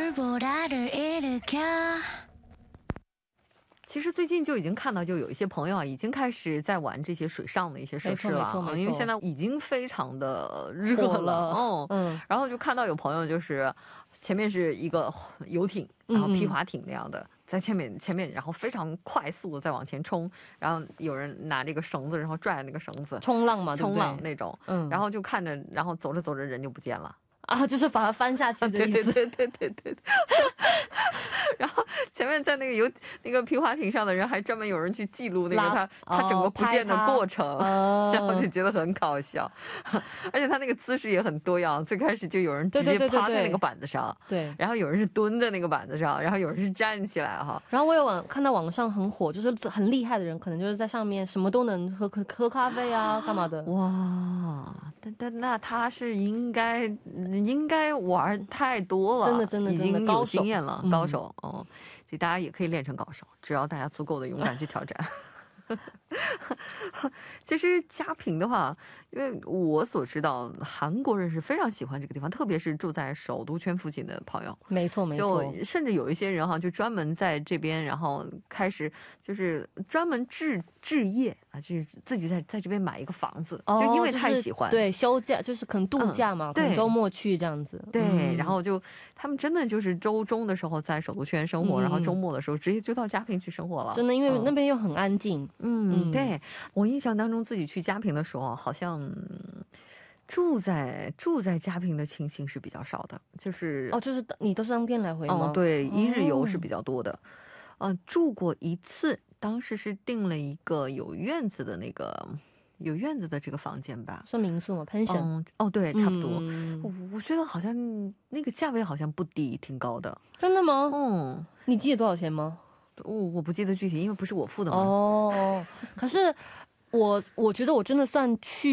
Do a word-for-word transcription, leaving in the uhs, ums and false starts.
其实最近就已经看到，就有一些朋友啊，已经开始在玩这些水上的一些设施了，因为现在已经非常的热了。嗯，然后就看到有朋友就是前面是一个游艇，然后皮划艇那样的，在前面前面，然后非常快速的在往前冲，然后有人拿这个绳子，然后拽那个绳子，冲浪嘛，冲浪那种，然后就看着，然后走着走着人就不见了。啊，就是把它翻下去的意思。对对对对对。然后前面在那个游那个皮划艇上的人还专门有人去记录那个他他整个不见的过程，然后就觉得很搞笑。而且他那个姿势也很多样，最开始就有人直接趴在那个板子上，对，然后有人是蹲在那个板子上，然后有人是站起来哈。然后我有看到网上很火，就是很厉害的人可能就是在上面什么都能喝喝咖啡啊干嘛的。哇，但但那他是应该应该玩太多了，真的真的已经有经验了，高手。哦，所以大家也可以练成高手，只要大家足够的勇敢去挑战。其实嘉平的话，因为我所知道韩国人是非常喜欢这个地方，特别是住在首都圈附近的朋友。没错没错，就甚至有一些人哈，就专门在这边，然后开始就是专门置置业啊，就是自己在在这边买一个房子，就因为太喜欢，对，休假就是可能度假嘛，可能周末去这样子。对，然后就他们真的就是周中的时候在首都圈生活，然后周末的时候直接就到嘉平去生活了。真的，因为那边又很安静。嗯，对，我印象当中自己去嘉平的时候，好像住在住在嘉平的情形是比较少的，就是哦，就是你都是当天来回吗？哦，对，一日游是比较多的。呃，住过一次，当时是订了一个有院子的那个有院子的这个房间吧，算民宿吗？ pension？ 哦，对，差不多。我我觉得好像那个价位好像不低，挺高的。真的吗？嗯，你记得多少钱吗？我我不记得具体，因为不是我付的嘛。哦，可是我我觉得我真的算去